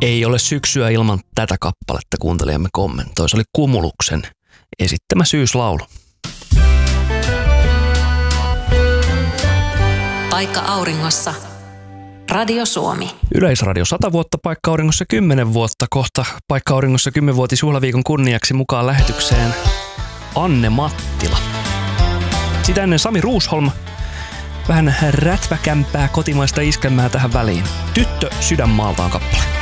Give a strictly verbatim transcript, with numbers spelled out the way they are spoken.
Ei ole syksyä ilman tätä kappaletta, kuuntelijamme kommentoi. Se oli Kumuluksen esittämä syyslaulu. Paikka auringossa. Radio Suomi. Yleisradio sata vuotta, Paikka auringossa kymmenen vuotta. Kohta Paikka auringossa kymmenvuotisjuhlaviikon kunniaksi mukaan lähetykseen Anne Mattila. Sitä ennen Sami Ruusholm. Vähän rätväkämpää kotimaista iskelmää tähän väliin. Tyttö sydänmaaltaan kappale.